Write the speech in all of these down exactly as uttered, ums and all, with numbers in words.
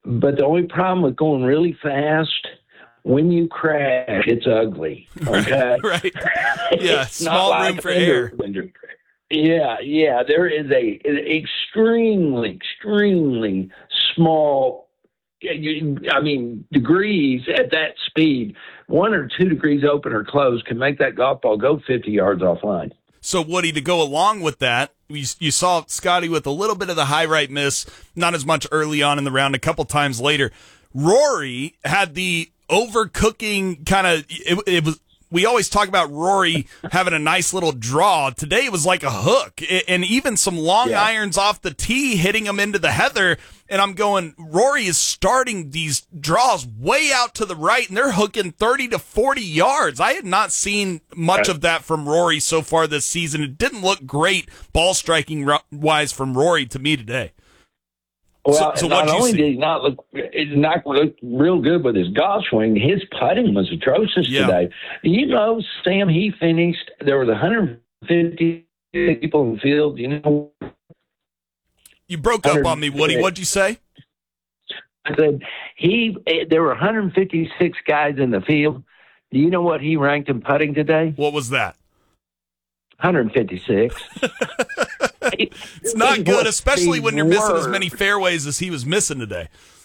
But the only problem with going really fast, when you crash, it's ugly. Okay, right? right. Yeah, it's small room like for air. Yeah, yeah. There is a an extremely, extremely small. I mean, degrees at that speed, one or two degrees open or closed can make that golf ball go fifty yards offline. So, Woody, to go along with that, you, you saw Scotty with a little bit of the high right miss, not as much early on in the round, a couple times later. Rory had the overcooking kind of, it, it was, we always talk about Rory having a nice little draw. Today it was like a hook, and even some long yeah. irons off the tee hitting him into the heather. And I'm going, Rory is starting these draws way out to the right, and they're hooking thirty to forty yards. I had not seen much of that from Rory so far this season. It didn't look great ball striking wise from Rory to me today. Well, so, so not only see? did he not look, it did not look real good with his golf swing, his putting was atrocious yeah. today. You know, Sam, he finished, there was one hundred fifty people in the field, you know. You broke up on me, Woody. What'd you say? I said, he, there were one hundred fifty-six guys in the field. Do you know what he ranked in putting today? What was that? one hundred fifty-six. It's not good, especially when you're missing as many fairways as he was missing today.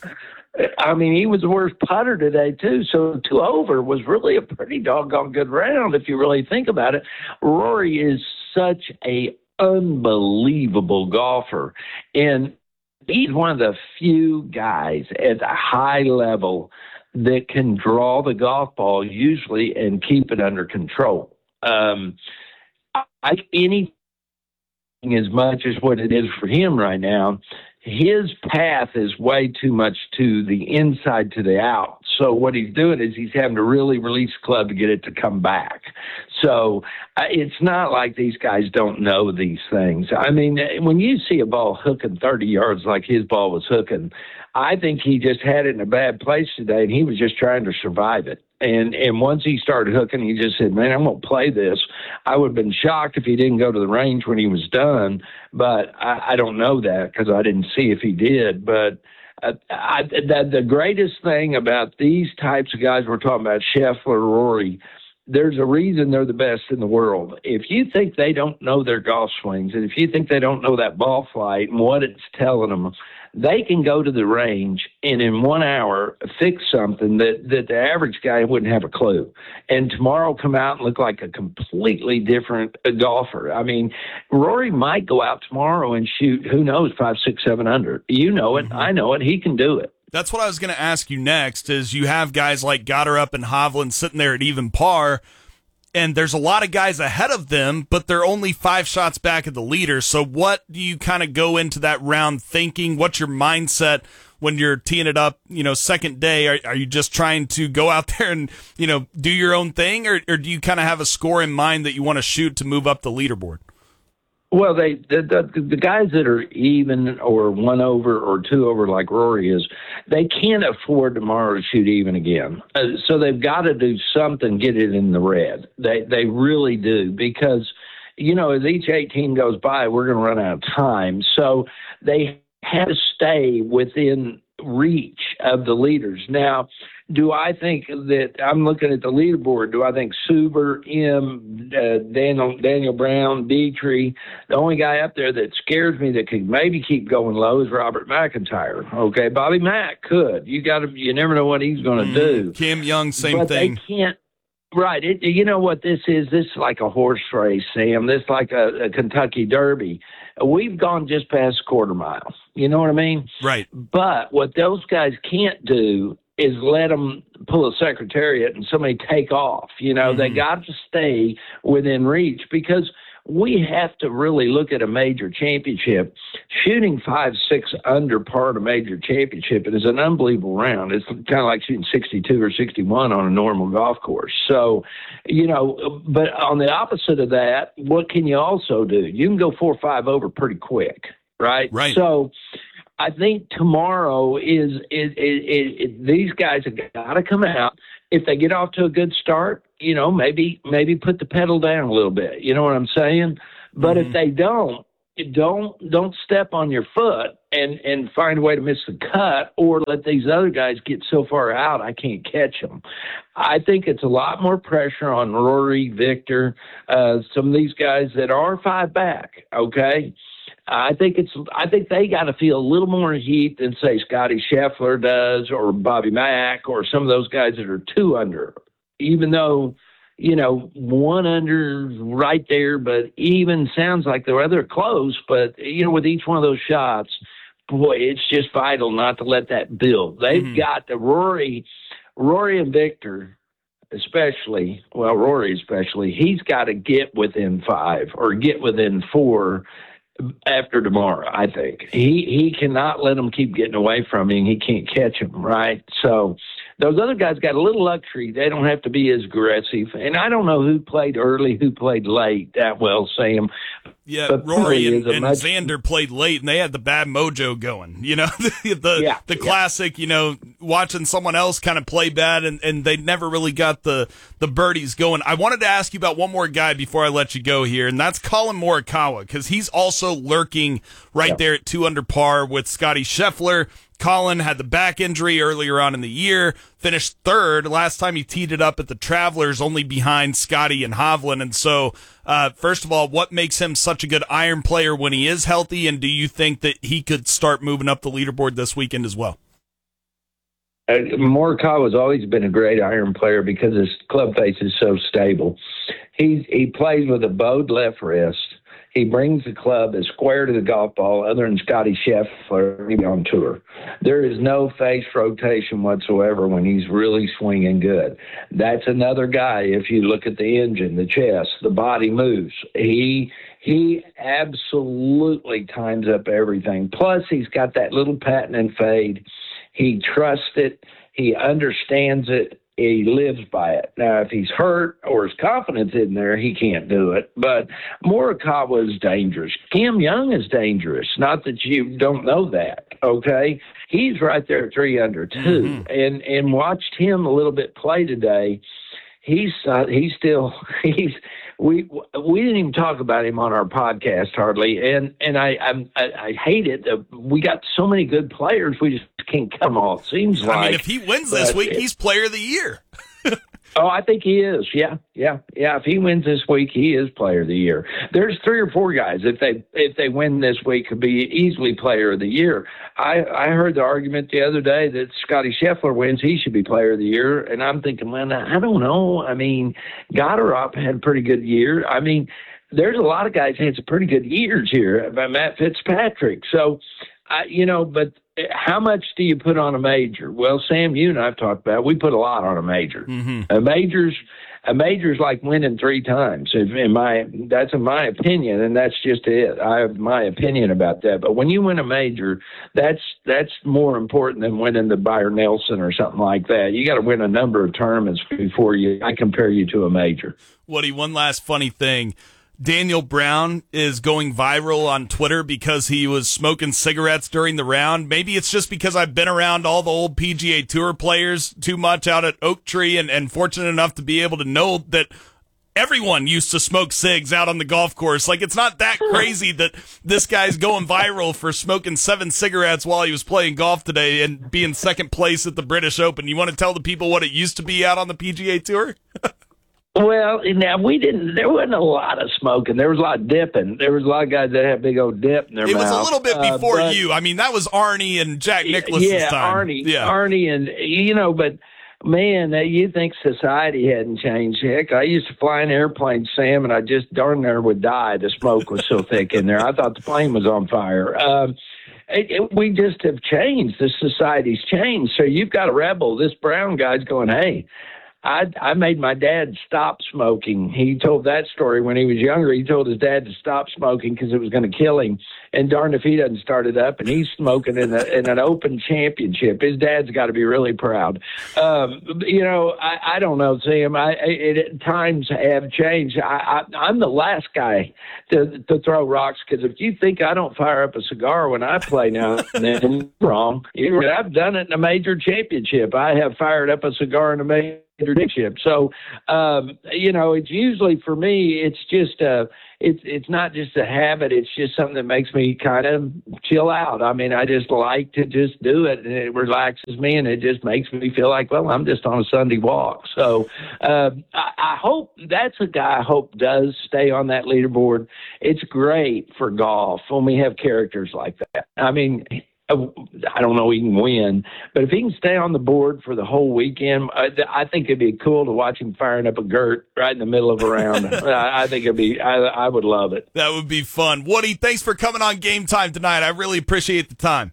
I mean, he was the worst putter today, too. So two over was really a pretty doggone good round if you really think about it. Rory is such a unbelievable golfer. And he's one of the few guys at a high level that can draw the golf ball usually and keep it under control. Um, I any as much as what it is for him right now, his path is way too much to the inside to the out. So what he's doing is he's having to really release the club to get it to come back. So uh, it's not like these guys don't know these things. I mean, when you see a ball hooking thirty yards like his ball was hooking, I think he just had it in a bad place today, and he was just trying to survive it. And and once he started hooking, he just said, man, I'm going to play this. I would have been shocked if he didn't go to the range when he was done, but I, I don't know that because I didn't see if he did. But uh, I, the, the greatest thing about these types of guys we're talking about, Scheffler, Rory, there's a reason they're the best in the world. If you think they don't know their golf swings, and if you think they don't know that ball flight and what it's telling them, they can go to the range and in one hour fix something that, that the average guy wouldn't have a clue. And tomorrow come out and look like a completely different golfer. I mean, Rory might go out tomorrow and shoot, who knows, five, six, seven under. You know it. Mm-hmm. I know it. He can do it. That's what I was going to ask you next, is you have guys like Gotterup and Hovland sitting there at even par, and there's a lot of guys ahead of them, but they're only five shots back of the leader. So what do you kind of go into that round thinking? What's your mindset when you're teeing it up, you know, second day? Are, are you just trying to go out there and, you know, do your own thing, or, or do you kind of have a score in mind that you want to shoot to move up the leaderboard? Well, they the, the the guys that are even or one over or two over like Rory is, they can't afford tomorrow to shoot even again. Uh, so they've got to do something, get it in the red. They they really do, because, you know, as each eighteen goes by, we're going to run out of time. So they have to stay within reach of the leaders. Now, do I think that I'm looking at the leaderboard? Do I think Suber, M, uh, Daniel, Daniel Brown, Dietrich? The only guy up there that scares me that could maybe keep going low is Robert McIntyre. Okay, Bobby Mack could. You got to. You never know what he's going to mm, do. Kim Young, same but thing. They can't. Right. It, you know what this is? This is like a horse race, Sam. This is like a, a Kentucky Derby. We've gone just past quarter mile. You know what I mean? Right. But what those guys can't do is let them pull a secretariat and somebody take off. You know, mm-hmm. They got to stay within reach, because we have to really look at a major championship. Shooting five, six under par at a major championship, it is an unbelievable round. It's kind of like shooting sixty-two or sixty-one on a normal golf course. So, you know, but on the opposite of that, what can you also do? You can go four or five over pretty quick, right? Right. So I think tomorrow is, is, is, is, is these guys have got to come out. If they get off to a good start, you know, maybe maybe put the pedal down a little bit. You know what I'm saying? But mm-hmm. if they don't, don't don't step on your foot and and find a way to miss the cut, or let these other guys get so far out I can't catch them. I think it's a lot more pressure on Rory, Victor, uh, some of these guys that are five back. Okay, I think it's I think they got to feel a little more heat than say Scotty Scheffler does, or Bobby Mack, or some of those guys that are two under. Even though, you know, one under right there, but even sounds like the other close. But, you know, with each one of those shots, boy, it's just vital not to let that build. They've mm-hmm. got the Rory, Rory and Victor, especially, well, Rory especially, he's got to get within five or get within four after tomorrow, I think. He he cannot let them keep getting away from him. He can't catch them, right? So those other guys got a little luxury. They don't have to be as aggressive. And I don't know who played early, who played late that well, Sam. Yeah, but Rory and, and much... Xander played late, and they had the bad mojo going. You know, the the, yeah, the classic, yeah. you know, watching someone else kind of play bad, and, and they never really got the, the birdies going. I wanted to ask you about one more guy before I let you go here, and that's Colin Morikawa, because he's also lurking right yeah. there at two under par with Scotty Scheffler. Colin had the back injury earlier on in the year, finished third. Last time he teed it up at the Travelers, only behind Scotty and Hovland. And so, uh, first of all, what makes him such a good iron player when he is healthy? And do you think that he could start moving up the leaderboard this weekend as well? Uh, Morikawa has always been a great iron player because his club face is so stable. He, he plays with a bowed left wrist. He brings the club as square to the golf ball, other than Scotty Scheffler on tour. There is no face rotation whatsoever when he's really swinging good. That's another guy. If you look at the engine, the chest, the body moves. He he absolutely times up everything. Plus, he's got that little patent and fade. He trusts it. He understands it. He lives by it. Now, if he's hurt or his confidence isn't there, he can't do it. But Morikawa is dangerous. Cam Young is dangerous. Not that you don't know that, okay? He's right there at three under two. Mm-hmm. And and watched him a little bit play today. He's uh, he's still he's we we didn't even talk about him on our podcast hardly, and and I I'm, I, I hate it. Uh, we got so many good players, we just can't cut them all. It seems like. I mean, if he wins this week, it, he's Player of the Year. Oh, I think he is. Yeah, yeah, yeah. If he wins this week, he is Player of the Year. There's three or four guys if they if they win this week could be easily Player of the Year. I I heard the argument the other day that Scotty Scheffler wins, he should be Player of the Year, and I'm thinking, man, I don't know. I mean, Goddard had a pretty good year. I mean, there's a lot of guys who had some pretty good years here by Matt Fitzpatrick. So, I you know, but. How much do you put on a major? Well, Sam, you and I've talked about it. We put a lot on a major. Mm-hmm. A major's a major's like winning three times. In my that's in my opinion, and that's just it. I have my opinion about that. But when you win a major, that's that's more important than winning the Byron Nelson or something like that. You got to win a number of tournaments before you. I compare you to a major. Woody, one last funny thing. Daniel Brown is going viral on Twitter because he was smoking cigarettes during the round. Maybe it's just because I've been around all the old P G A Tour players too much out at Oak Tree and, and fortunate enough to be able to know that everyone used to smoke cigs out on the golf course. Like, it's not that crazy that this guy's going viral for smoking seven cigarettes while he was playing golf today and being second place at the British Open. You want to tell the people what it used to be out on the P G A Tour? Well, now we didn't. There wasn't a lot of smoking. There was a lot of dipping. There was a lot of guys that had big old dip in their it mouth. It was a little bit before uh, you. I mean, that was Arnie and Jack Nicklaus's yeah, time. Arnie, yeah, Arnie, and you know, but man, you think society hadn't changed? Heck, I used to fly in airplanes, Sam, and I just darn near would die. The smoke was so thick in there. I thought the plane was on fire. Um, It, it, we just have changed. The society's changed. So you've got a rebel. This Brown guy's going, hey. I, I made my dad stop smoking. He told that story when he was younger. He told his dad to stop smoking because it was going to kill him. And darn if he doesn't start it up. And he's smoking in, a, in an open championship. His dad's got to be really proud. Um, you know, I, I don't know, Sam. I, it, times have changed. I, I, I'm the last guy to, to throw rocks because if you think I don't fire up a cigar when I play now, then you're wrong. I've done it in a major championship. I have fired up a cigar in a major championship. So, um, you know, it's usually for me, it's just, uh, it's it's not just a habit. It's just something that makes me kind of chill out. I mean, I just like to just do it, and it relaxes me, and it just makes me feel like, well, I'm just on a Sunday walk. So uh, I, I hope that's a guy I hope does stay on that leaderboard. It's great for golf when we have characters like that. I mean, I don't know he can win, but if he can stay on the board for the whole weekend, I, I think it'd be cool to watch him firing up a Gert right in the middle of a round. I, I think it'd be, I, I would love it. That would be fun. Woody, thanks for coming on Game Time tonight. I really appreciate the time.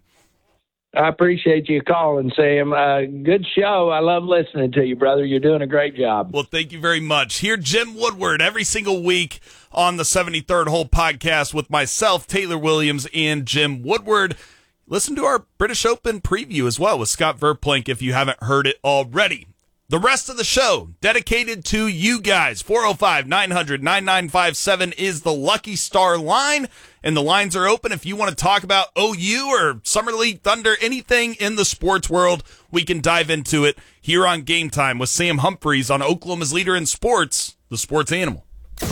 I appreciate you calling, Sam. Uh, good show. I love listening to you, brother. You're doing a great job. Well, thank you very much. Hear Jim Woodward every single week on the seventy-third Hole podcast with myself, Taylor Williams, and Jim Woodward. Listen to our British Open preview as well with Scott Verplank if you haven't heard it already. The rest of the show dedicated to you guys. four oh five, nine hundred, ninety-nine fifty-seven is the Lucky Star line, and the lines are open. If you want to talk about O U or Summer League Thunder, anything in the sports world, we can dive into it here on Game Time with Sam Humphreys on Oklahoma's leader in sports, the Sports Animal.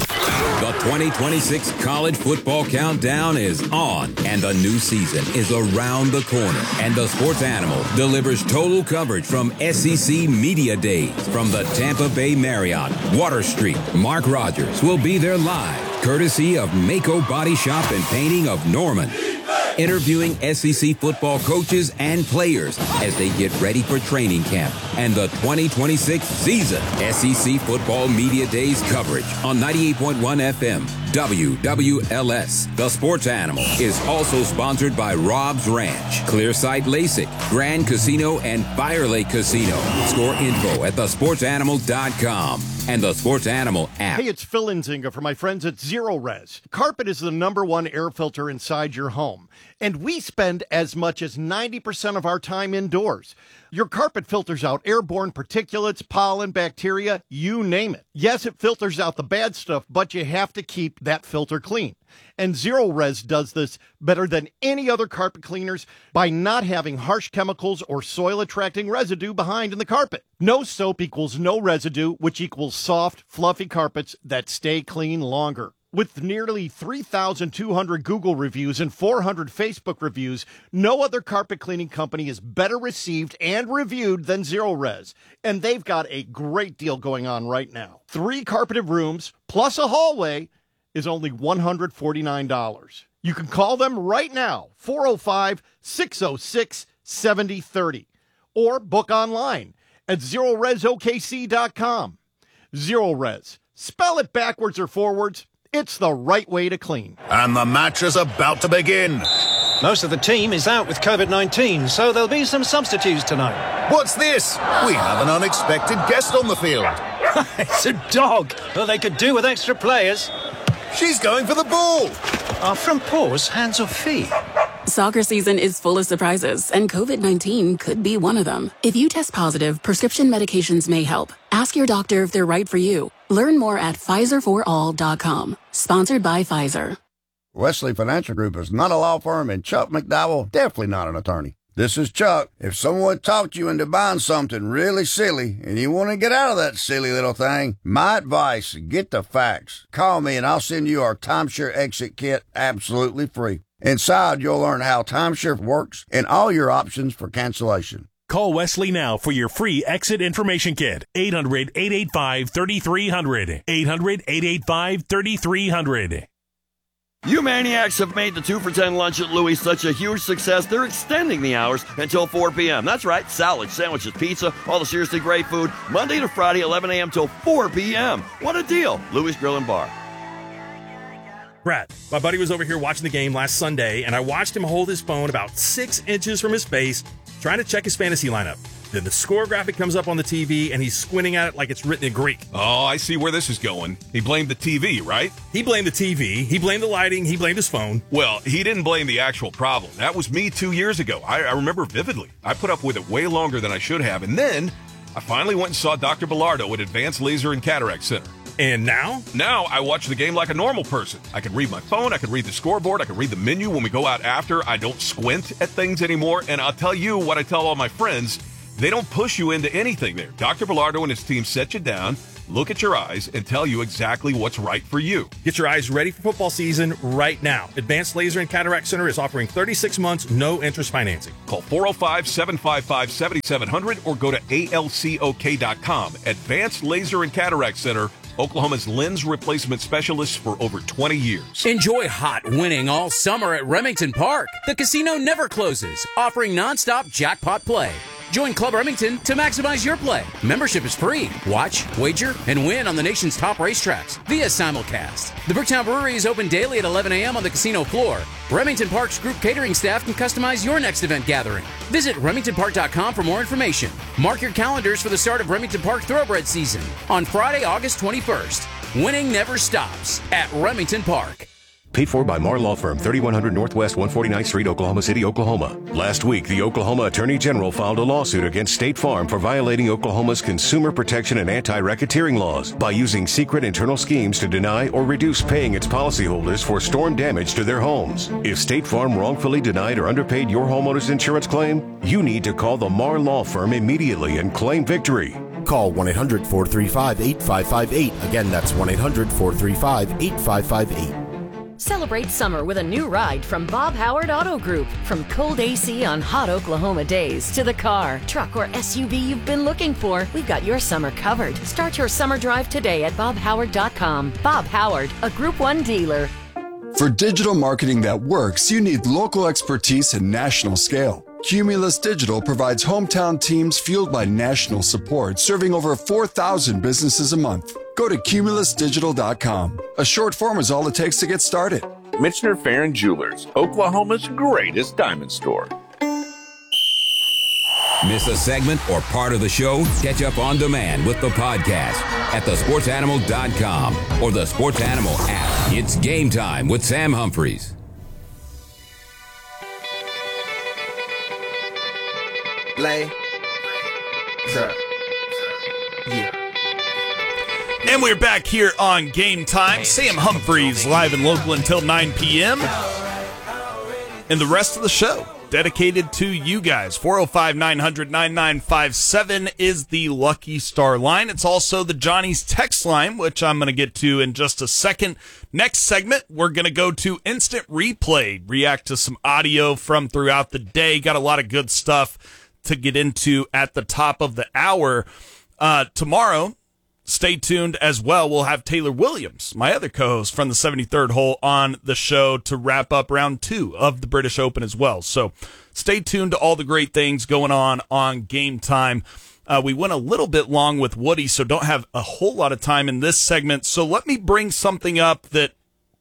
The twenty twenty-six College Football Countdown is on, and the new season is around the corner. And the Sports Animal delivers total coverage from S E C Media Days from the Tampa Bay Marriott, Water Street. Mark Rogers will be there live, courtesy of Mako Body Shop and Painting of Norman, interviewing S E C football coaches and players as they get ready for training camp and the twenty twenty-six season. S E C Football Media Days coverage on ninety-eight point one F M W W L S. The Sports Animal is also sponsored by Rob's Ranch, Clearsight LASIK, Grand Casino, and Fire Lake Casino. Score info at the sports animal dot com and the Sports Animal app. Hey, it's Phil Nzinga from my friends at Zero Res. Carpet is the number one air filter inside your home, and we spend as much as ninety percent of our time indoors. Your carpet filters out airborne particulates, pollen, bacteria, you name it. Yes, it filters out the bad stuff, but you have to keep that filter clean. And Zero Res does this better than any other carpet cleaners by not having harsh chemicals or soil-attracting residue behind in the carpet. No soap equals no residue, which equals soft, fluffy carpets that stay clean longer. With nearly three thousand two hundred Google reviews and four hundred Facebook reviews, no other carpet cleaning company is better received and reviewed than Zero Res. And they've got a great deal going on right now. Three carpeted rooms plus a hallway is only one hundred forty-nine dollars. You can call them right now, four oh five, six oh six, seven oh three oh, or book online at zero res o k c dot com. Zero Res. Spell it backwards or forwards. It's the right way to clean. And the match is about to begin. Most of the team is out with covid nineteen, so there'll be some substitutes tonight. What's this? We have an unexpected guest on the field. It's a dog. Well, they could do with extra players. She's going for the ball. Are front paws hands or feet? Soccer season is full of surprises, and covid nineteen could be one of them. If you test positive, prescription medications may help. Ask your doctor if they're right for you. Learn more at Pfizer for all dot com. Sponsored by Pfizer. Wesley Financial Group is not a law firm, and Chuck McDowell definitely not an attorney. This is Chuck. If someone talked you into buying something really silly and you want to get out of that silly little thing, my advice, get the facts. Call me and I'll send you our timeshare exit kit absolutely free. Inside, you'll learn how timeshare works and all your options for cancellation. Call Wesley now for your free exit information kit. eight hundred, eight eight five, three three zero zero. eight hundred, eight eight five, three three zero zero. You maniacs have made the two for ten lunch at Louis such a huge success, they're extending the hours until four p.m. That's right, salads, sandwiches, pizza, all the seriously great food, Monday to Friday, eleven a.m. till four p.m. What a deal! Louis Grill and Bar. Brad, my buddy was over here watching the game last Sunday, and I watched him hold his phone about six inches from his face, trying to check his fantasy lineup. Then the score graphic comes up on the T V, and he's squinting at it like it's written in Greek. Oh, I see where this is going. He blamed the T V, right? He blamed the T V, he blamed the lighting, he blamed his phone. Well, he didn't blame the actual problem. That was me two years ago. I, I remember vividly. I put up with it way longer than I should have, and then I finally went and saw Doctor Bilardo at Advanced Laser and Cataract Center. And now? Now I watch the game like a normal person. I can read my phone, I can read the scoreboard, I can read the menu when we go out after. I don't squint at things anymore, and I'll tell you what I tell all my friends. They don't push you into anything there. Doctor Bilardo and his team set you down, look at your eyes, and tell you exactly what's right for you. Get your eyes ready for football season right now. Advanced Laser and Cataract Center is offering thirty-six months, no interest financing. Call four oh five, seven five five, seven seven zero zero or go to A L C O K dot com. Advanced Laser and Cataract Center, Oklahoma's lens replacement specialists for over twenty years. Enjoy hot winning all summer at Remington Park. The casino never closes, offering nonstop jackpot play. Join Club Remington to maximize your play. Membership is free. Watch, wager, and win on the nation's top racetracks via simulcast. The Bricktown Brewery is open daily at eleven a.m. on the casino floor. Remington Park's group catering staff can customize your next event gathering. Visit remington park dot com for more information. Mark your calendars for the start of Remington Park Thoroughbred season on Friday, August twenty-first. Winning never stops at Remington Park. Paid for by Marr Law Firm, thirty-one hundred Northwest one forty-ninth Street, Oklahoma City, Oklahoma. Last week, the Oklahoma Attorney General filed a lawsuit against State Farm for violating Oklahoma's consumer protection and anti-racketeering laws by using secret internal schemes to deny or reduce paying its policyholders for storm damage to their homes. If State Farm wrongfully denied or underpaid your homeowner's insurance claim, you need to call the Marr Law Firm immediately and claim victory. Call one eight hundred, four three five, eight five five eight. Again, that's one eight hundred, four three five, eight five five eight. Celebrate summer with a new ride from Bob Howard Auto Group. From cold A C on hot Oklahoma days to the car, truck, or S U V you've been looking for, we've got your summer covered. Start your summer drive today at bob howard dot com. Bob Howard, a Group one dealer. For digital marketing that works, you need local expertise and national scale. Cumulus Digital provides hometown teams fueled by national support, serving over four thousand businesses a month. Go to cumulus digital dot com. A short form is all it takes to get started. Michener Farron Jewelers, Oklahoma's greatest diamond store. Miss a segment or part of the show? Catch up on demand with the podcast at the sports animal dot com or the Sports Animal app. It's Game Time with Sam Humphreys. Lay. Sir. Yeah. And we're back here on Game Time. Sam Humphreys live and local until nine p.m. And the rest of the show dedicated to you guys. four oh five, nine hundred, ninety-nine fifty-seven is the Lucky Star line. It's also the Johnny's text line, which I'm going to get to in just a second. Next segment, we're going to go to Instant Replay, react to some audio from throughout the day. Got a lot of good stuff to get into at the top of the hour. Uh, tomorrow, stay tuned as well. We'll have Taylor Williams, my other co-host from the seventy-third hole, on the show to wrap up round two of the British Open as well. So stay tuned to all the great things going on on Game Time. Uh, we went a little bit long with Woody, so don't have a whole lot of time in this segment. So let me bring something up that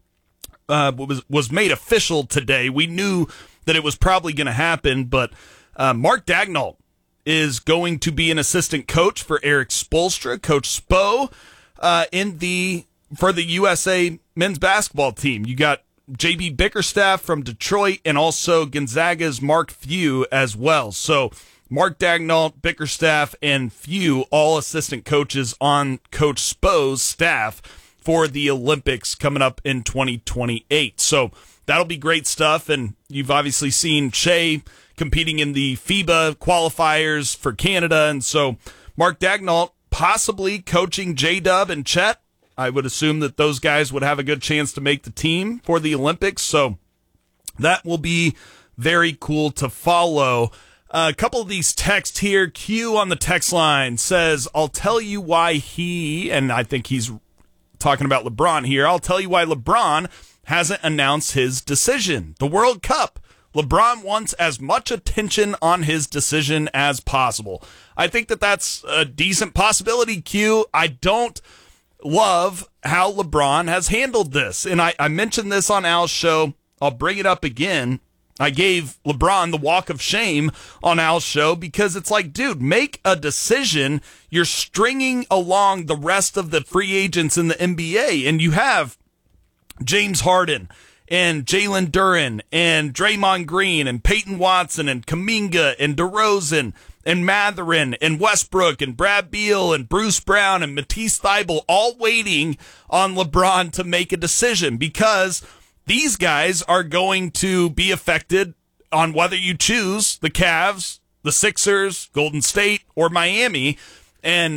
uh, was, was made official today. We knew that it was probably going to happen, but uh, Mark Daigneault is going to be an assistant coach for Eric Spoelstra, Coach Spo, uh, in the for the U S A men's basketball team. You got J B Bickerstaff from Detroit and also Gonzaga's Mark Few as well. So Mark Daigneault, Bickerstaff, and Few, all assistant coaches on Coach Spo's staff for the Olympics coming up in twenty twenty-eight. So that'll be great stuff, and you've obviously seen Shea competing in the FIBA qualifiers for Canada, and so Mark Daigneault possibly coaching J-Dub and Chet. I would assume that those guys would have a good chance to make the team for the Olympics, so that will be very cool to follow. Uh, a couple of these texts here. Q on the text line says, I'll tell you why he, and I think he's talking about LeBron here, I'll tell you why LeBron hasn't announced his decision. The World Cup. LeBron wants as much attention on his decision as possible. I think that that's a decent possibility, Q. I don't love how LeBron has handled this. And I, I mentioned this on Al's show. I'll bring it up again. I gave LeBron the walk of shame on Al's show because it's like, dude, make a decision. You're stringing along the rest of the free agents in the N B A, and you have James Harden and Jalen Duren and Draymond Green and Peyton Watson and Kuminga and DeRozan and Mathurin and Westbrook and Brad Beal and Bruce Brown and Matisse Thybulle all waiting on LeBron to make a decision because these guys are going to be affected on whether you choose the Cavs, the Sixers, Golden State, or Miami. And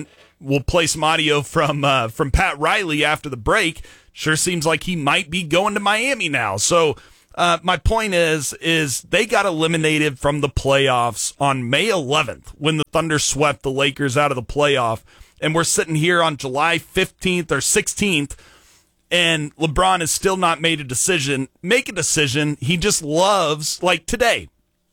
we'll play some audio from uh, from Pat Riley after the break. Sure seems like he might be going to Miami now. So uh, my point is, is they got eliminated from the playoffs on May eleventh when the Thunder swept the Lakers out of the playoff. And we're sitting here on July fifteenth or sixteenth, and LeBron has still not made a decision. Make a decision. He just loves, like today,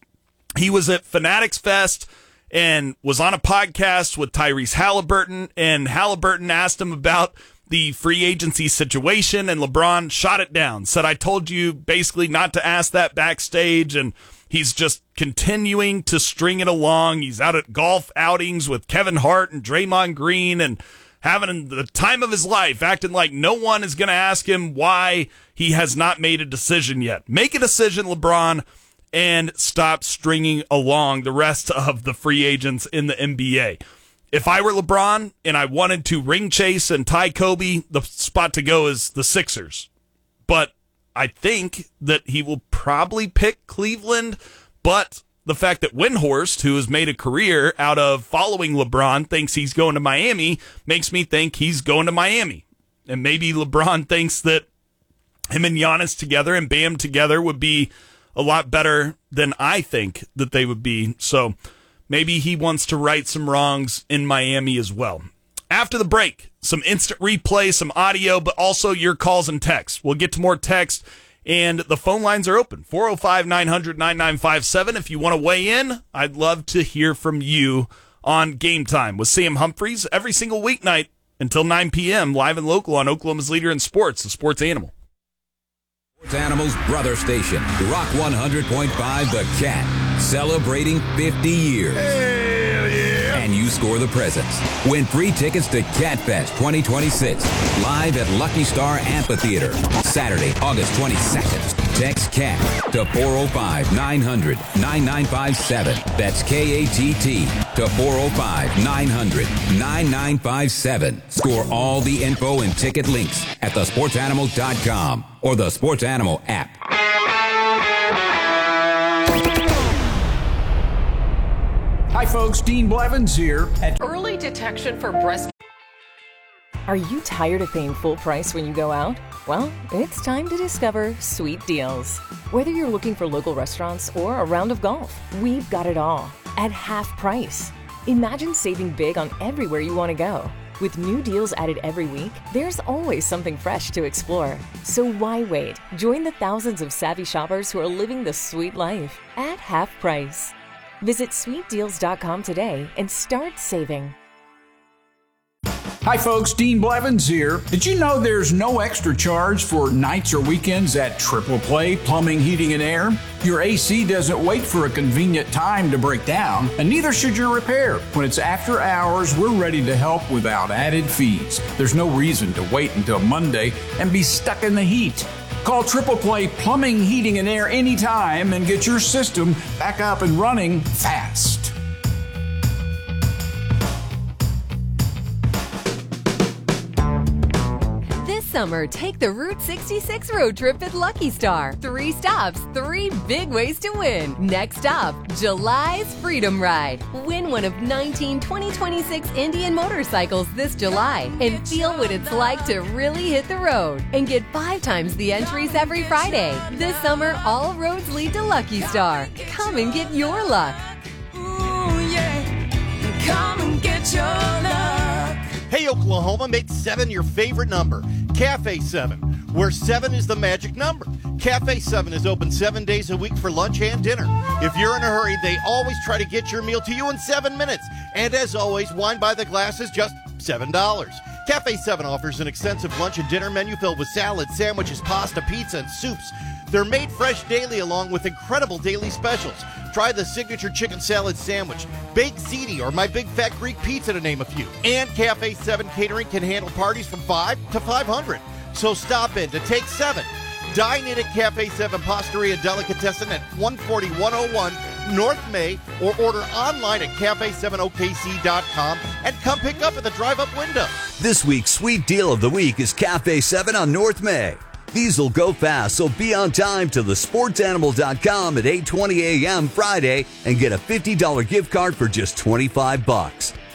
he was at Fanatics Fest and was on a podcast with Tyrese Halliburton, and Halliburton asked him about the free agency situation, and LeBron shot it down, said, I told you basically not to ask that backstage, and he's just continuing to string it along. He's out at golf outings with Kevin Hart and Draymond Green and having the time of his life, acting like no one is going to ask him why he has not made a decision yet. Make a decision, LeBron, and stop stringing along the rest of the free agents in the N B A. If I were LeBron and I wanted to ring chase and tie Kobe, the spot to go is the Sixers. But I think that he will probably pick Cleveland, but the fact that Windhorst, who has made a career out of following LeBron, thinks he's going to Miami makes me think he's going to Miami. And maybe LeBron thinks that him and Giannis together and Bam together would be a lot better than I think that they would be. So maybe he wants to right some wrongs in Miami as well. After the break, some instant replay, some audio, but also your calls and texts. We'll get to more text, and the phone lines are open. four oh five, nine hundred, ninety-nine fifty-seven. If you want to weigh in, I'd love to hear from you on Game Time with Sam Humphreys every single weeknight until nine p.m. live and local on Oklahoma's Leader in Sports, the Sports Animal. Sports Animal's brother station, Rock one hundred point five The Cat, celebrating fifty years. Hell yeah! And you score the presents. Win free tickets to Catfest twenty twenty-six, live at Lucky Star Amphitheater, Saturday, August twenty-second. Text CAT to four oh five, nine hundred, ninety-nine fifty-seven. That's K A T T to four oh five, nine hundred, ninety-nine fifty-seven. Score all the info and ticket links at the sports animal dot com or the Sports Animal app. Hi folks, Dean Blevins here. At Early Detection for Breast. Are you tired of paying full price when you go out? Well, it's time to discover Sweet Deals. Whether you're looking for local restaurants or a round of golf, we've got it all at half price. Imagine saving big on everywhere you want to go. With new deals added every week, there's always something fresh to explore. So why wait? Join the thousands of savvy shoppers who are living the sweet life at half price. Visit sweet deals dot com today and start saving. Hi folks, Dean Blevins here. Did you know there's no extra charge for nights or weekends at Triple Play Plumbing, Heating, and Air? Your A C doesn't wait for a convenient time to break down, and neither should your repair. When it's after hours, we're ready to help without added fees. There's no reason to wait until Monday and be stuck in the heat. Call Triple Play Plumbing, Heating, and Air anytime and get your system back up and running fast. Summer, take the Route sixty-six road trip at Lucky Star. Three stops, three big ways to win. Next stop, July's Freedom Ride. Win one of nineteen twenty twenty-six Indian motorcycles this July and feel what it's like to really hit the road. And get five times the entries every Friday. This summer, all roads lead to Lucky Star. Come and get your luck. Ooh, yeah. Come and get your luck. Hey, Oklahoma, make seven your favorite number. Cafe seven, where seven is the magic number. Cafe seven is open seven days a week for lunch and dinner. If you're in a hurry, they always try to get your meal to you in seven minutes. And as always, wine by the glass is just seven dollars. Cafe seven offers an extensive lunch and dinner menu filled with salads, sandwiches, pasta, pizza, and soups. They're made fresh daily along with incredible daily specials. Try the signature chicken salad sandwich, baked ziti, or my big fat Greek pizza, to name a few. And Cafe seven Catering can handle parties from five to five hundred. So stop in to take seven. Dine in at Cafe seven Pastaria Delicatessen at one forty, one oh one North May, or order online at cafe seven O K C dot com and come pick up at the drive-up window. This week's sweet deal of the week is Cafe seven on North May. These will go fast, so be on time to the sports animal dot com at eight twenty a.m. Friday and get a fifty dollars gift card for just twenty-five bucks.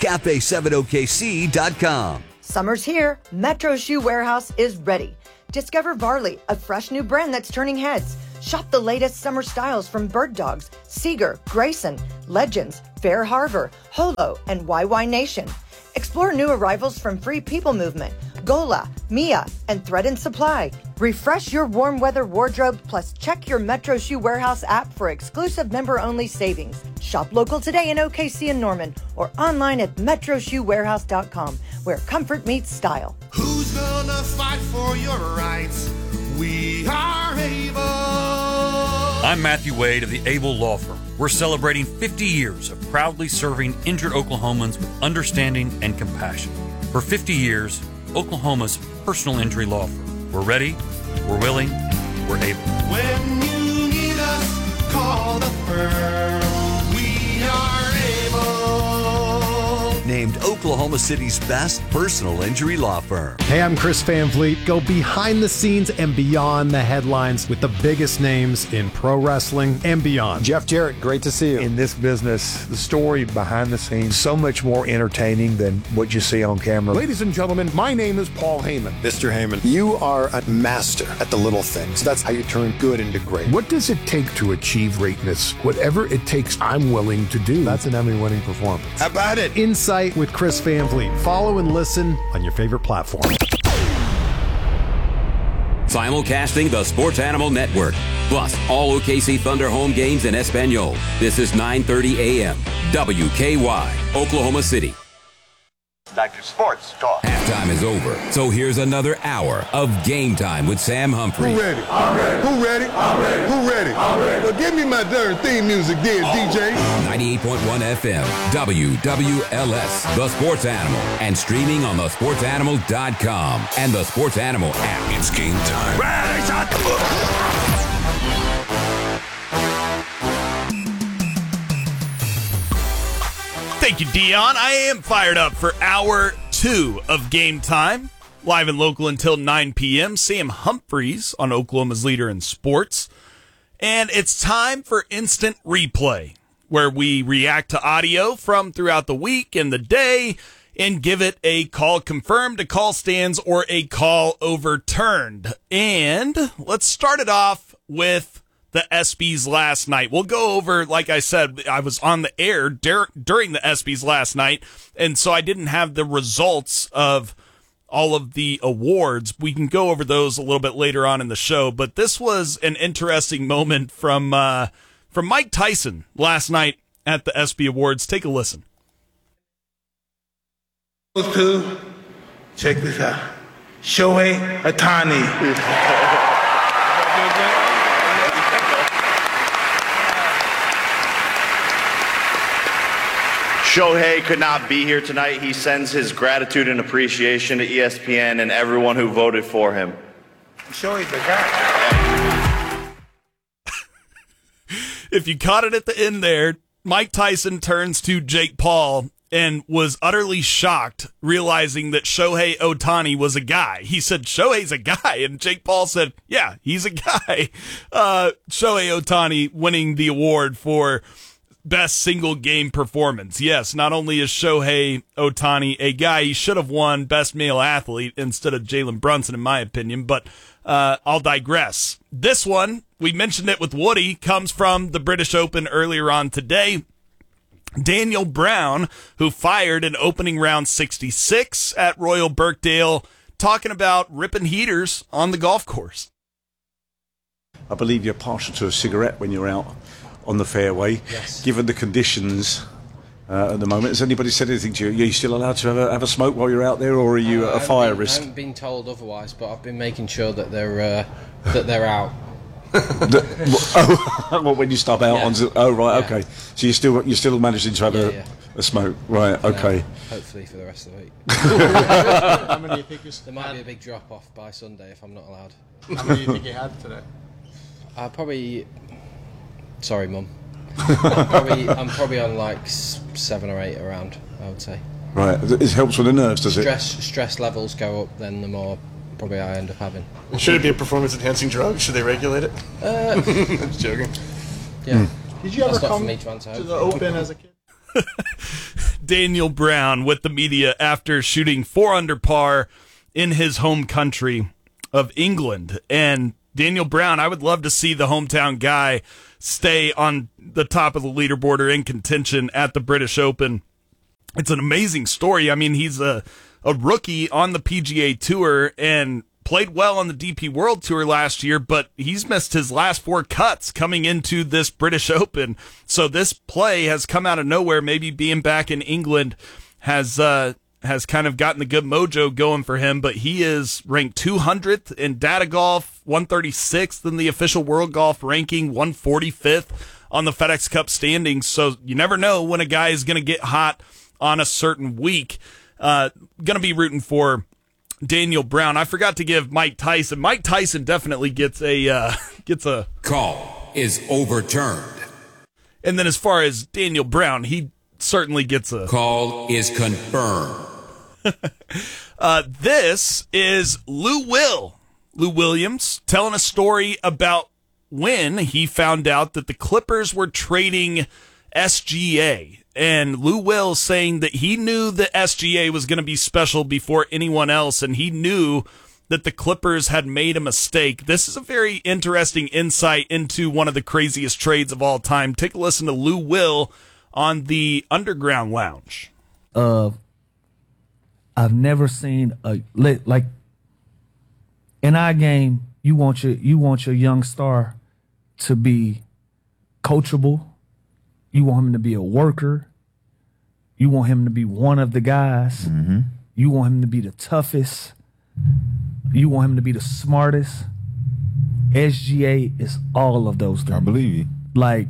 cafe seven O K C dot com. Summer's here. Metro Shoe Warehouse is ready. Discover Varley, a fresh new brand that's turning heads. Shop the latest summer styles from Bird Dogs, Seeger, Grayson, Legends, Fair Harbor, Holo, and Y Y Nation. Explore new arrivals from Free People Movement, Gola, Mia, and Thread and Supply. Refresh your warm weather wardrobe, plus check your Metro Shoe Warehouse app for exclusive member-only savings. Shop local today in O K C and Norman, or online at metro shoe warehouse dot com, where comfort meets style. Who's gonna fight for your rights? We are able. I'm Matthew Wade of the Able Law Firm. We're celebrating fifty years of proudly serving injured Oklahomans with understanding and compassion. For fifty years, Oklahoma's personal injury law firm. We're ready, we're willing, we're able. When you need us, call the firm. We are able. Named Oklahoma City's best personal injury law firm. Hey, I'm Chris Van Vliet. Go behind the scenes and beyond the headlines with the biggest names in pro wrestling and beyond. Jeff Jarrett, great to see you. In this business, the story behind the scenes, so much more entertaining than what you see on camera. Ladies and gentlemen, my name is Paul Heyman. Mister Heyman, you are a master at the little things. That's how you turn good into great. What does it take to achieve greatness? Whatever it takes, I'm willing to do. That's an Emmy-winning performance. How about it? Insight with Chris Van Vliet. Follow and listen on your favorite platform. Simulcasting the Sports Animal Network, plus all O K C Thunder home games in Espanol. This is nine thirty a.m. W K Y, Oklahoma City. Back to Sports Talk. Halftime is over, so here's another hour of Game Time with Sam Humphrey. Who ready? I'm ready. Who ready? I'm ready. Who ready? I'm ready. Well, give me my darn theme music then, D J. ninety-eight point one F M, W W L S, The Sports Animal, and streaming on the sports animal dot com and the Sports Animal app. It's game time. Ready, shot the book. Thank you, Dion. I am fired up for hour two of Game Time. Live and local until nine p.m. Sam Humphreys on Oklahoma's Leader in Sports. And it's time for Instant Replay, where we react to audio from throughout the week and the day and give it a call confirmed, a call stands, or a call overturned. And let's start it off with the ESPYs last night. We'll go over, like I said, I was on the air dur- during the ESPYs last night, and so I didn't have the results of all of the awards. We can go over those a little bit later on in the show, but this was an interesting moment from uh, from Mike Tyson last night at the ESPY Awards. Take a listen. To check this out. Shohei Ohtani. Shohei could not be here tonight. He sends his gratitude and appreciation to E S P N and everyone who voted for him. Shohei's the guy. If you caught it at the end there, Mike Tyson turns to Jake Paul and was utterly shocked, realizing that Shohei Ohtani was a guy. He said, Shohei's a guy, and Jake Paul said, yeah, he's a guy. Uh, Shohei Ohtani winning the award for Best Single Game Performance. Yes, not only is Shohei Ohtani a guy, he should have won Best Male Athlete instead of Jalen Brunson, in my opinion, but uh, I'll digress. This one, we mentioned it with Woody, comes from the British Open earlier on today. Daniel Brown, who fired in opening round sixty-six at Royal Birkdale, talking about ripping heaters on the golf course. I believe you're partial to a cigarette when you're out on the fairway. Yes. Given the conditions uh, at the moment, has anybody said anything to you? Are you still allowed to have a, have a smoke while you're out there, or are you uh, at a fire been, risk? I haven't been told otherwise, but I've been making sure that they're uh, that they're out. the, oh, well, when you stop out yeah. on, oh right, yeah. okay. So you still you're still managing to have yeah, a, yeah. a smoke, right? Okay. Yeah, hopefully for the rest of the week. How many do you think you There might be a big drop off by Sunday if I'm not allowed. How many do you think you had today? I probably. Sorry, Mum. I'm, probably, I'm probably on like seven or eight around, I would say. Right, it helps with the nerves, does stress, it? Stress levels go up, then the more probably I end up having. Should it be a performance-enhancing drug? Should they regulate it? Uh, Just joking. Yeah. Did you ever That's not come for me to answer, to the hopefully. Open as a kid? Daniel Brown with the media after shooting four under par in his home country of England. And Daniel Brown, I would love to see the hometown guy stay on the top of the leaderboard or in contention at the British Open. It's an amazing story. I mean, he's a, a rookie on the P G A Tour and played well on the D P World Tour last year, but he's missed his last four cuts coming into this British Open. So this play has come out of nowhere. Maybe being back in England has uh, has kind of gotten the good mojo going for him, but he is ranked two hundredth in Data Golf, one thirty-sixth in the official World Golf ranking, one forty-fifth on the FedEx Cup standings. So you never know when a guy is going to get hot on a certain week. Uh, going to be rooting for Daniel Brown. I forgot to give Mike Tyson. Mike Tyson definitely gets a uh, gets a call is overturned. And then as far as Daniel Brown, he certainly gets a call is confirmed. uh, this is Lou Will, Lou Williams, telling a story about when he found out that the Clippers were trading S G A. And Lou Will saying that he knew the S G A was going to be special before anyone else, and he knew that the Clippers had made a mistake. This is a very interesting insight into one of the craziest trades of all time. Take a listen to Lou Will on the Underground Lounge. Uh, I've never seen a like in our game. You want your you want your young star to be coachable. You want him to be a worker. You want him to be one of the guys. Mm-hmm. You want him to be the toughest. You want him to be the smartest. S G A is all of those things. I believe you. Like,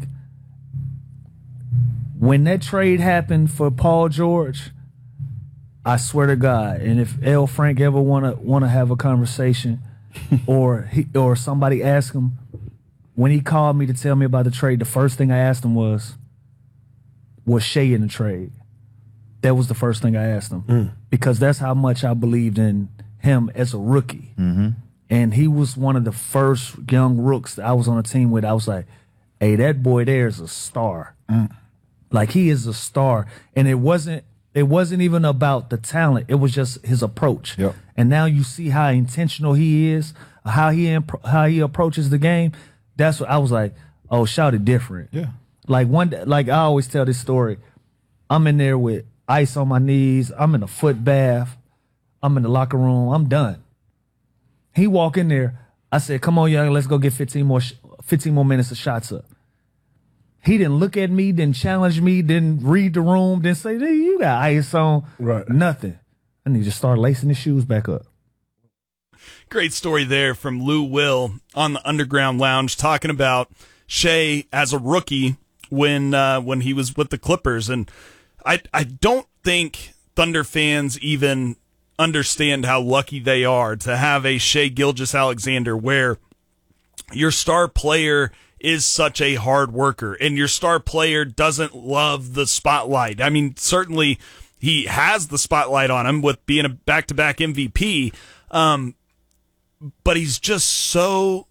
when that trade happened for Paul George, I swear to God, and if L. Frank ever wanna wanna have a conversation, or he, or somebody ask him, when he called me to tell me about the trade, the first thing I asked him was, was Shea in the trade? That was the first thing I asked him. Mm. Because that's how much I believed in him as a rookie. Mm-hmm. And he was one of the first young rooks that I was on a team with. I was like, hey, that boy there is a star. Mm. Like, he is a star. And it wasn't it wasn't even about the talent. It was just his approach. Yep. And now you see how intentional he is, how he imp- how he approaches the game. That's what I was like, oh, shout it different. Yeah. Like one, like I always tell this story. I'm in there with ice on my knees. I'm in a foot bath. I'm in the locker room. I'm done. He walk in there. I said, "Come on, young, let's go get fifteen more, fifteen more minutes of shots up." He didn't look at me, didn't challenge me, didn't read the room, didn't say, "Hey, you got ice on." Right. Nothing. I need to start lacing his shoes back up. Great story there from Lou Will on the Underground Lounge, talking about Shea as a rookie when uh, when he was with the Clippers. And I I don't think Thunder fans even understand how lucky they are to have a Shea Gilgeous-Alexander, where your star player is such a hard worker and your star player doesn't love the spotlight. I mean, certainly he has the spotlight on him with being a back-to-back M V P, um, but he's just so,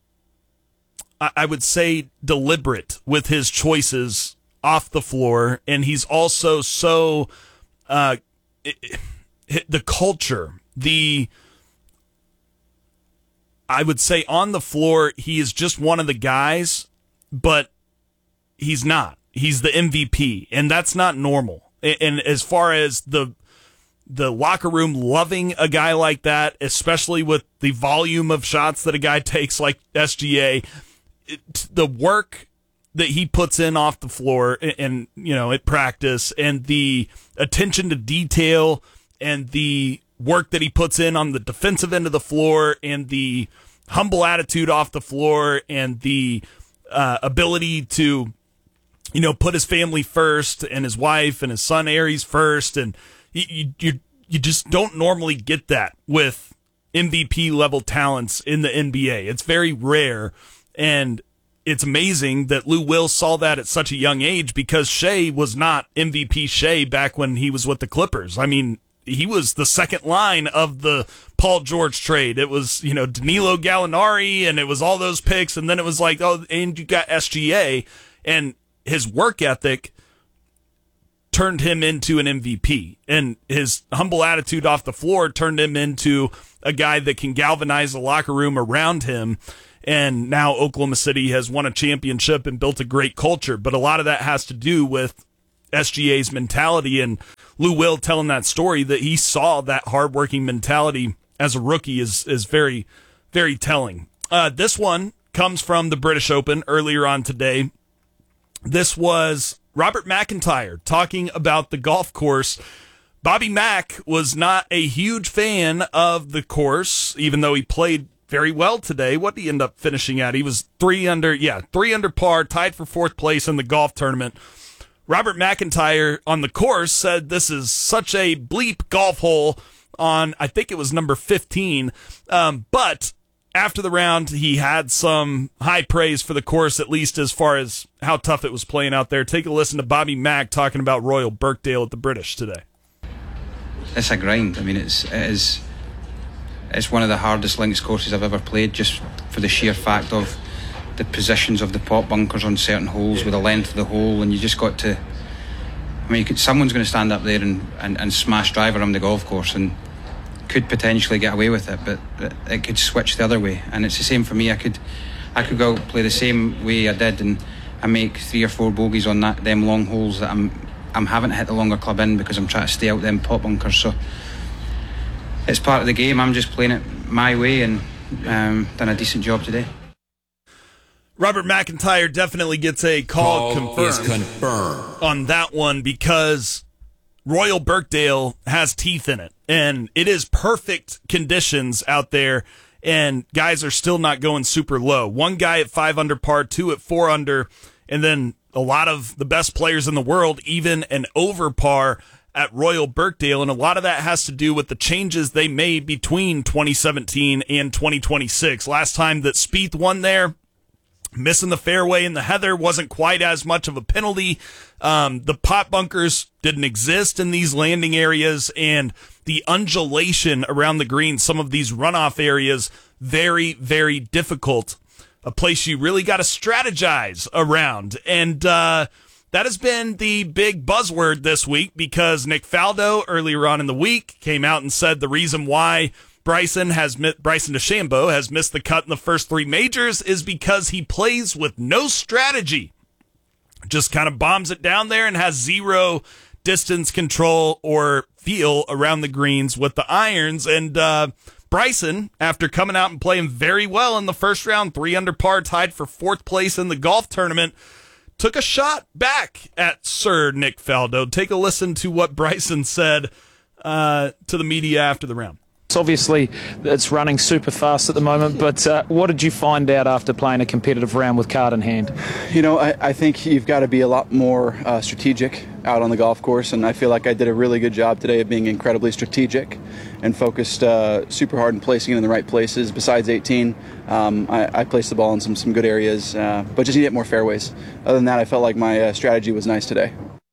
I would say, deliberate with his choices off the floor, and he's also so uh, it, it, the culture, the I would say on the floor, he is just one of the guys, but he's not. He's the M V P, and that's not normal. And, and as far as the the locker room loving a guy like that, especially with the volume of shots that a guy takes like S G A, it, the work that he puts in off the floor and, and, you know, at practice, and the attention to detail and the work that he puts in on the defensive end of the floor, and the humble attitude off the floor, and the uh, ability to, you know, put his family first and his wife and his son Aries first. And you, you, you just don't normally get that with M V P level talents in the N B A. It's very rare. And it's amazing that Lou Will saw that at such a young age, because Shea was not M V P Shea back when he was with the Clippers. I mean, he was the second line of the Paul George trade. It was, you know, Danilo Gallinari, and it was all those picks, and then it was like, oh, and you got S G A, and his work ethic turned him into an M V P. And his humble attitude off the floor turned him into a guy that can galvanize the locker room around him. And now Oklahoma City has won a championship and built a great culture. But a lot of that has to do with S G A's mentality. And Lou Will telling that story that he saw that hardworking mentality as a rookie is, is very, very telling. Uh, this one comes from the British Open earlier on today. This was Robert McIntyre talking about the golf course. Bobby Mack was not a huge fan of the course, even though he played very well today. What did he end up finishing at? He was three under, yeah, three under par, tied for fourth place in the golf tournament. Robert McIntyre on the course said this is such a bleep golf hole on, I think it was number fifteen, um, but after the round, he had some high praise for the course, at least as far as how tough it was playing out there. Take a listen to Bobby Mack talking about Royal Birkdale at the British today. It's a grind. I mean, it's, it is, it's one of the hardest links courses I've ever played, just for the sheer fact of the positions of the pot bunkers on certain holes with the length of the hole, and you just got to, I mean, you could, someone's going to stand up there and, and, and smash drive around the golf course and could potentially get away with it, but it could switch the other way. And it's the same for me. I could I could go play the same way I did and I make three or four bogeys on that them long holes that I'm I'm haven't hit the longer club in because I'm trying to stay out them pot bunkers. So it's part of the game. I'm just playing it my way and um, done a decent job today. Robert McIntyre definitely gets a call, call confirmed, is confirmed on that one because Royal Birkdale has teeth in it, and it is perfect conditions out there, and guys are still not going super low. One guy at five under par, two at four under, and then a lot of the best players in the world, even an over par at Royal Birkdale, and a lot of that has to do with the changes they made between twenty seventeen and twenty twenty-six. Last time that Spieth won there, missing the fairway in the heather wasn't quite as much of a penalty. Um, the pot bunkers didn't exist in these landing areas, and the undulation around the green, some of these runoff areas, very, very difficult. A place you really got to strategize around. And uh, that has been the big buzzword this week because Nick Faldo earlier on in the week came out and said the reason why Bryson has Bryson DeChambeau has missed the cut in the first three majors is because he plays with no strategy. Just kind of bombs it down there and has zero distance control or feel around the greens with the irons. And uh, Bryson, after coming out and playing very well in the first round, three under par, tied for fourth place in the golf tournament, took a shot back at Sir Nick Faldo. Take a listen to what Bryson said uh, to the media after the round. Obviously, it's running super fast at the moment, but uh, what did you find out after playing a competitive round with card in hand? You know, I, I think you've got to be a lot more uh, strategic out on the golf course, and I feel like I did a really good job today of being incredibly strategic and focused uh, super hard and placing it in the right places. Besides eighteen, um, I, I placed the ball in some, some good areas, uh, but just need to hit more fairways. Other than that, I felt like my uh, strategy was nice today.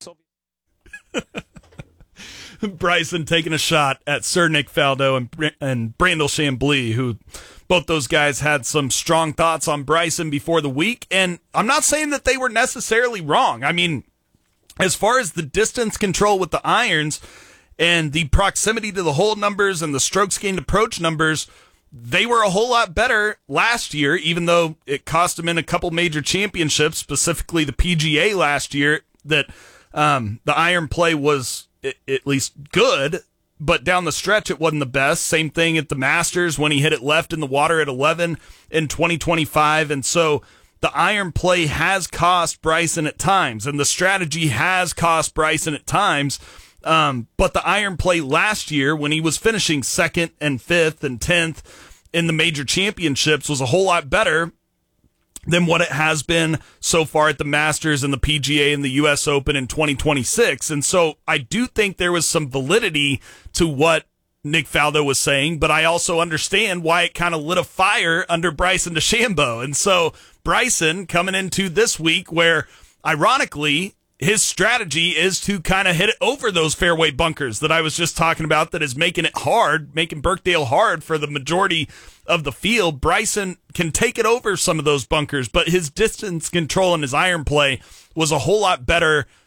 Bryson taking a shot at Sir Nick Faldo and and Brandel Chambly, who both those guys had some strong thoughts on Bryson before the week. And I'm not saying that they were necessarily wrong. I mean, as far as the distance control with the irons and the proximity to the hole numbers and the strokes gained approach numbers, they were a whole lot better last year, even though it cost them in a couple major championships, specifically the P G A last year, that um, the iron play was at least good, but down the stretch it wasn't the best. Same thing at the Masters when he hit it left in the water at eleven in twenty twenty-five. And so the iron play has cost Bryson at times, and the strategy has cost Bryson at times. Um, but the iron play last year when he was finishing second and fifth and tenth in the major championships was a whole lot better than what it has been so far at the Masters and the P G A and the U S Open in twenty twenty-six. And so I do think there was some validity to what Nick Faldo was saying, but I also understand why it kind of lit a fire under Bryson DeChambeau. And so Bryson coming into this week where, ironically, his strategy is to kind of hit it over those fairway bunkers that I was just talking about that is making it hard, making Birkdale hard for the majority of the field. Bryson can take it over some of those bunkers, but his distance control and his iron play was a whole lot better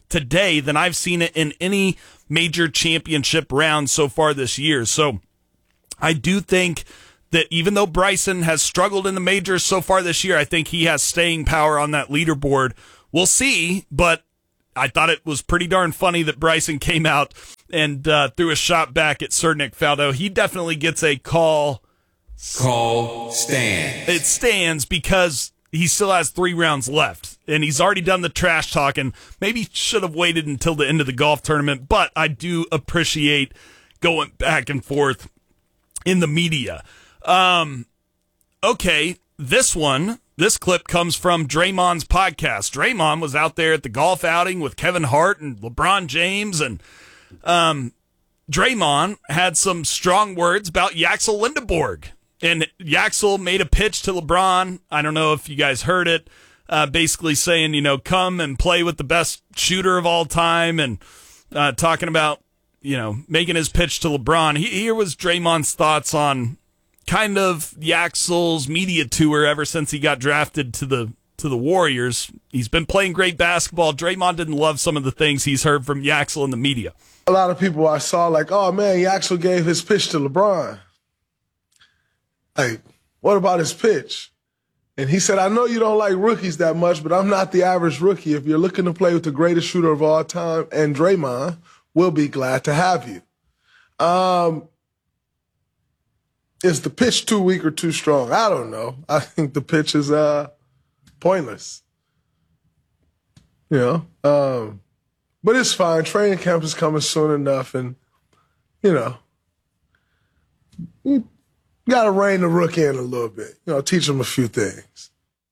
today than I've seen it in any major championship round so far this year. So I do think that even though Bryson has struggled in the majors so far this year, I think he has staying power on that leaderboard. We'll see, but I thought it was pretty darn funny that Bryson came out and uh, threw a shot back at Sir Nick Faldo. He definitely gets a call. Call stands. It stands because he still has three rounds left, and he's already done the trash talking. Maybe should have waited until the end of the golf tournament, but I do appreciate going back and forth in the media. Um, okay, this one, this clip comes from Draymond's podcast. Draymond was out there at the golf outing with Kevin Hart and LeBron James, and um, Draymond had some strong words about Yaxel Lindeborg. And Yaxel made a pitch to LeBron. I don't know if you guys heard it, uh, basically saying, you know, come and play with the best shooter of all time, and uh, talking about, you know, making his pitch to LeBron. He, here was Draymond's thoughts on kind of Yaxel's media tour ever since he got drafted to the to the Warriors. He's been playing great basketball. Draymond didn't love some of the things he's heard from Yaxel in the media. A lot of people I saw like, oh, man, Yaxel gave his pitch to LeBron. Like, what about his pitch? And he said, I know you don't like rookies that much, but I'm not the average rookie. If you're looking to play with the greatest shooter of all time, and Draymond, we'll be glad to have you. Um, is the pitch too weak or too strong? I don't know. I think the pitch is uh, pointless. You know? Um, but it's fine. Training camp is coming soon enough, and, you know, you got to rein the rookie in a little bit. You know, teach him a few things.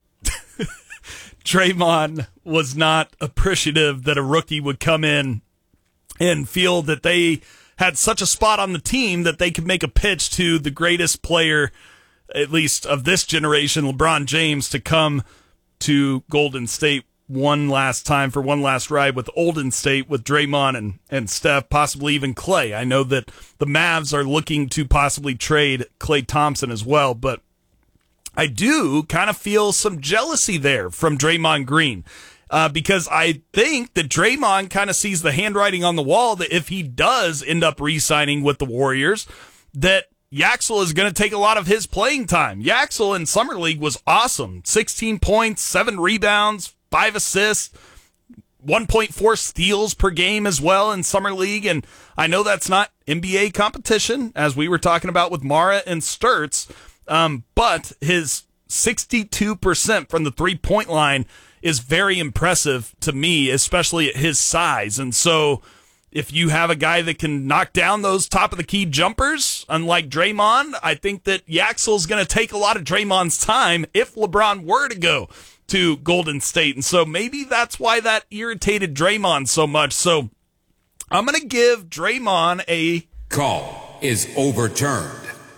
Draymond was not appreciative that a rookie would come in and feel that they had such a spot on the team that they could make a pitch to the greatest player, at least of this generation, LeBron James, to come to Golden State one last time for one last ride with Golden State, with Draymond and, and Steph, possibly even Klay. I know that the Mavs are looking to possibly trade Klay Thompson as well, but I do kind of feel some jealousy there from Draymond Green. Uh, because I think that Draymond kind of sees the handwriting on the wall that if he does end up re-signing with the Warriors, that Yaxel is going to take a lot of his playing time. Yaxel in Summer League was awesome. sixteen points, seven rebounds, five assists, one point four steals per game as well in Summer League. And I know that's not N B A competition, as we were talking about with Mara and Sturts, um, but his sixty-two percent from the three-point line is very impressive to me, especially at his size. And so if you have a guy that can knock down those top-of-the-key jumpers, unlike Draymond, I think that Yaxel's going to take a lot of Draymond's time if LeBron were to go to Golden State. And so maybe that's why that irritated Draymond so much. So I'm going to give Draymond a call is overturned.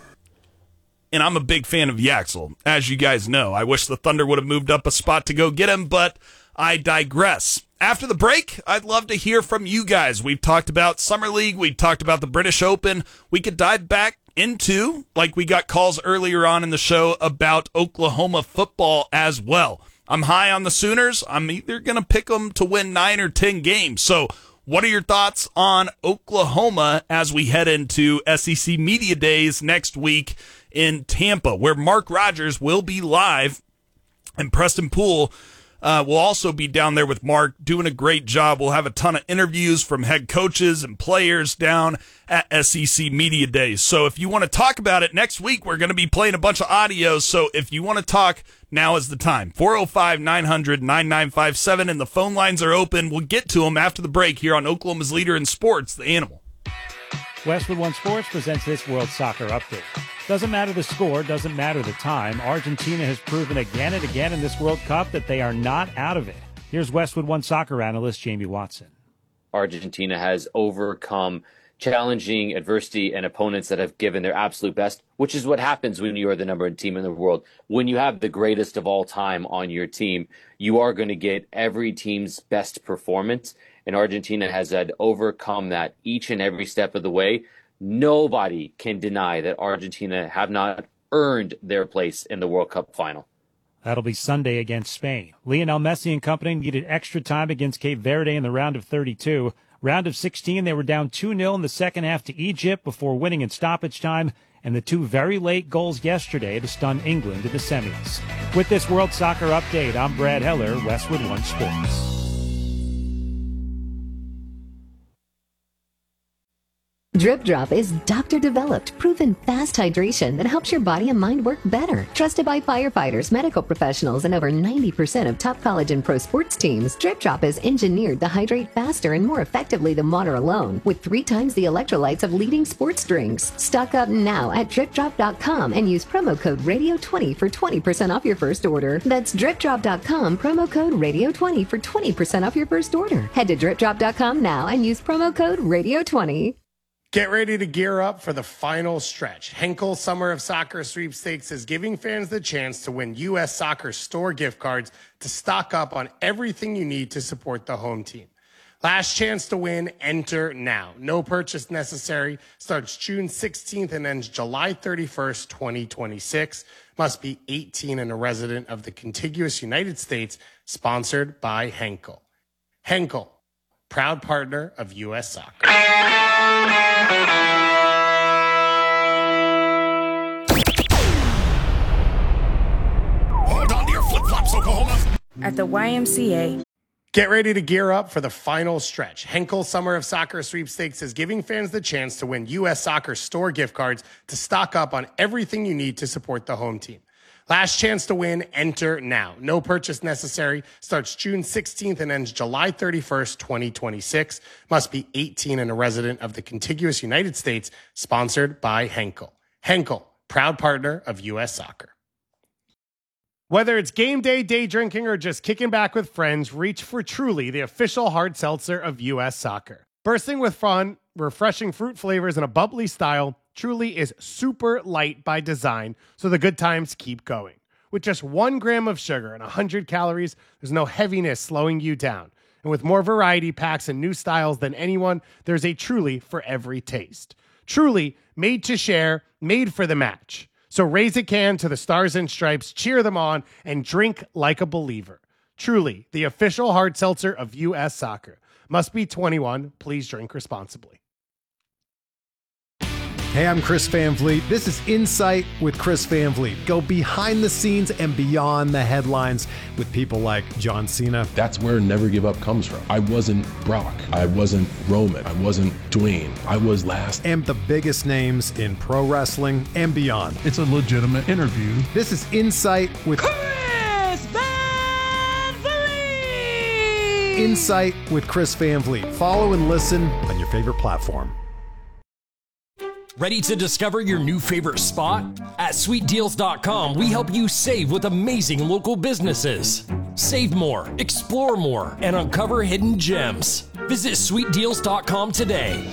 And I'm a big fan of Yaxel, as you guys know. I wish the Thunder would have moved up a spot to go get him, but I digress. After the break, I'd love to hear from you guys. We've talked about Summer League. We've talked about the British Open. We could dive back into, like we got calls earlier on in the show, about Oklahoma football as well. I'm high on the Sooners. I'm either going to pick them to win nine or ten games. So what are your thoughts on Oklahoma as we head into S E C Media Days next week in Tampa, where Mark Rogers will be live, and Preston Poole uh, will also be down there with Mark, doing a great job. We'll have a ton of interviews from head coaches and players down at S E C Media Days. So if you want to talk about it next week, we're going to be playing a bunch of audio. So if you want to talk, now is the time. four oh five, nine hundred, ninety-nine fifty-seven, and the phone lines are open. We'll get to them after the break here on Oklahoma's Leader in Sports, The Animal. Westwood One Sports presents this World Soccer Update. Doesn't matter the score, doesn't matter the time. Argentina has proven again and again in this World Cup that they are not out of it. Here's Westwood One soccer analyst Jamie Watson. Argentina has overcome challenging adversity and opponents that have given their absolute best, which is what happens when you are the number one team in the world. When you have the greatest of all time on your team, you are going to get every team's best performance. And Argentina has had overcome that each and every step of the way. Nobody can deny that Argentina have not earned their place in the World Cup final. That'll be Sunday against Spain. Lionel Messi and company needed extra time against Cape Verde in the round of thirty-two. Round of sixteen, they were down two nil in the second half to Egypt before winning in stoppage time, and the two very late goals yesterday to stun England in the semis. With this World Soccer Update, I'm Brad Heller, Westwood One Sports. Drip Drop is doctor-developed, proven fast hydration that helps your body and mind work better. Trusted by firefighters, medical professionals, and over ninety percent of top college and pro sports teams, Drip Drop is engineered to hydrate faster and more effectively than water alone, with three times the electrolytes of leading sports drinks. Stock up now at drip drop dot com and use promo code radio twenty for twenty percent off your first order. That's drip drop dot com, promo code radio twenty for twenty percent off your first order. Head to drip drop dot com now and use promo code radio twenty. Get ready to gear up for the final stretch. Henkel Summer of Soccer Sweepstakes is giving fans the chance to win U S Soccer store gift cards to stock up on everything you need to support the home team. Last chance to win, enter now. No purchase necessary. Starts June sixteenth and ends July thirty-first, twenty twenty-six. Must be eighteen and a resident of the contiguous United States. Sponsored by Henkel. Henkel, proud partner of U S Soccer. Hold on to your flip-flops, Oklahoma. At the Y M C A. Get ready to gear up for the final stretch. Henkel Summer of Soccer Sweepstakes is giving fans the chance to win U S Soccer store gift cards to stock up on everything you need to support the home team. Last chance to win, enter now. No purchase necessary. Starts June sixteenth and ends July thirty-first, twenty twenty-six. Must be eighteen and a resident of the contiguous United States. Sponsored by Henkel. Henkel, proud partner of U S Soccer. Whether it's game day, day drinking, or just kicking back with friends, reach for Truly, the official hard seltzer of U S Soccer. Bursting with fun, refreshing fruit flavors, and a bubbly style, Truly is super light by design, so the good times keep going. With just one gram of sugar and one hundred calories, there's no heaviness slowing you down. And with more variety packs and new styles than anyone, there's a Truly for every taste. Truly, made to share, made for the match. So raise a can to the Stars and Stripes, cheer them on, and drink like a believer. Truly, the official hard seltzer of U S Soccer. Must be twenty-one. Please drink responsibly. Hey, I'm Chris Van Vliet. This is Insight with Chris Van Vliet. Go behind the scenes and beyond the headlines with people like John Cena. That's where Never Give Up comes from. I wasn't Brock. I wasn't Roman. I wasn't Dwayne. I was last. And the biggest names in pro wrestling and beyond. It's a legitimate interview. This is Insight with Chris Van Vliet! Insight with Chris Van Vliet. Follow and listen on your favorite platform. Ready to discover your new favorite spot? At sweet deals dot com, we help you save with amazing local businesses. Save more, explore more, and uncover hidden gems. Visit sweet deals dot com today.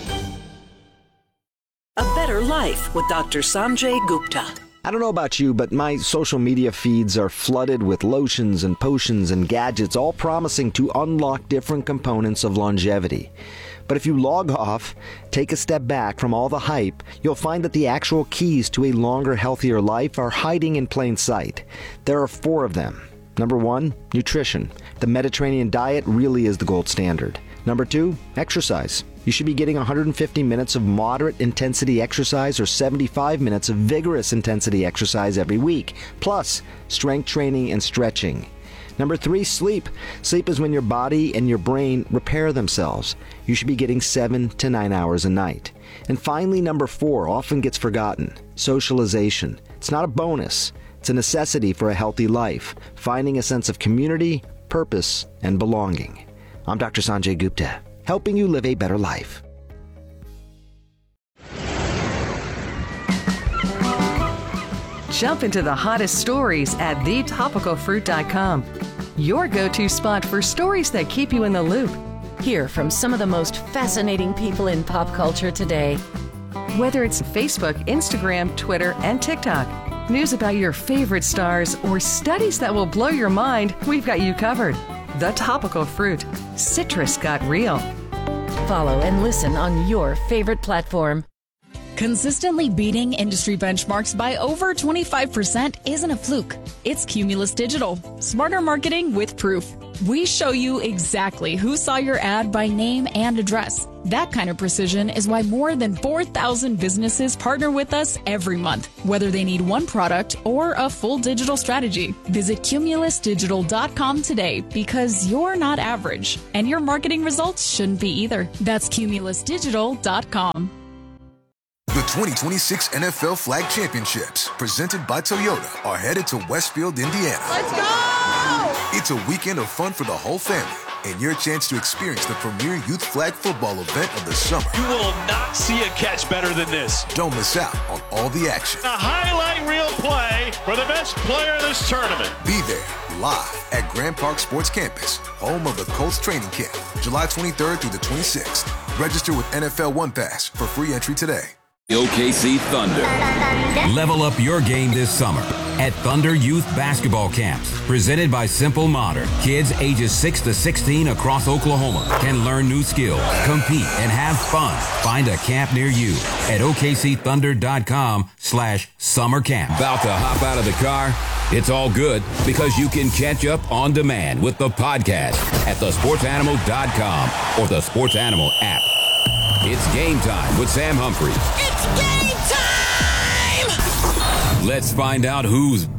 A better life with Doctor Sanjay Gupta. I don't know about you, but my social media feeds are flooded with lotions and potions and gadgets, all promising to unlock different components of longevity. But if you log off, take a step back from all the hype, you'll find that the actual keys to a longer, healthier life are hiding in plain sight. There are four of them. Number one, nutrition. The Mediterranean diet really is the gold standard. Number two, exercise. You should be getting one hundred fifty minutes of moderate intensity exercise or seventy-five minutes of vigorous intensity exercise every week, plus strength training and stretching. Number three, sleep. Sleep is when your body and your brain repair themselves. You should be getting seven to nine hours a night. And finally, number four, often gets forgotten, socialization. It's not a bonus. It's a necessity for a healthy life, finding a sense of community, purpose, and belonging. I'm Doctor Sanjay Gupta, helping you live a better life. Jump into the hottest stories at the topical fruit dot com. Your go-to spot for stories that keep you in the loop. Hear from some of the most fascinating people in pop culture today. Whether it's Facebook, Instagram, Twitter, and TikTok, news about your favorite stars, or studies that will blow your mind, we've got you covered. The Topical Fruit. Citrus got real. Follow and listen on your favorite platform. Consistently beating industry benchmarks by over twenty-five percent isn't a fluke. It's Cumulus Digital. Smarter marketing with proof. We show you exactly who saw your ad by name and address. That kind of precision is why more than four thousand businesses partner with us every month, whether they need one product or a full digital strategy. Visit cumulus digital dot com today because you're not average, and your marketing results shouldn't be either. That's cumulus digital dot com. The twenty twenty-six N F L Flag Championships, presented by Toyota, are headed to Westfield, Indiana. Let's go! It's a weekend of fun for the whole family and your chance to experience the premier youth flag football event of the summer. You will not see a catch better than this. Don't miss out on all the action. A highlight reel play for the best player in this tournament. Be there live at Grand Park Sports Campus, home of the Colts training camp, July twenty-third through the twenty-sixth. Register with N F L One Pass for free entry today. O K C Thunder. Level up your game this summer at Thunder Youth Basketball Camps. Presented by Simple Modern. Kids ages six to sixteen across Oklahoma can learn new skills, compete, and have fun. Find a camp near you at O K C thunder dot com slash summer camp. About to hop out of the car? It's all good because you can catch up on demand with the podcast at the sports animal dot com or the Sports Animal app. It's game time with Sam Humphries. It's game time! Let's find out who's